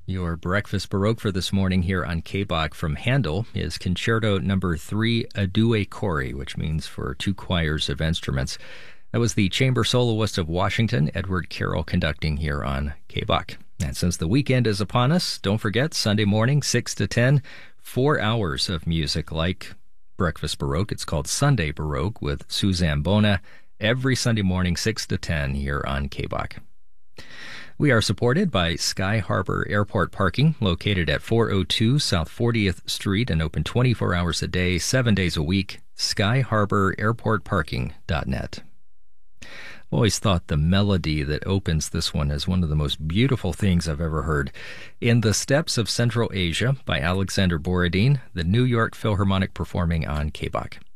Your breakfast baroque for this morning here on KBOC from Handel is Concerto Number 3 A Due Cori, which means for two choirs of instruments. That was the chamber soloist of Washington, Edward Carroll, conducting here on KBOC. And since the weekend is upon us, don't forget, Sunday morning, 6 to 10, 4 hours of music like Breakfast Baroque. It's called Sunday Baroque with Suzanne Bona, every Sunday morning, 6 to 10 here on KBOC. We are supported by Sky Harbor Airport Parking, located at 402 South 40th Street and open 24 hours a day, 7 days a week. SkyHarborAirportParking.net. I've always thought the melody that opens this one is one of the most beautiful things I've ever heard. In the Steppes of Central Asia by Alexander Borodin, the New York Philharmonic performing on KBOC.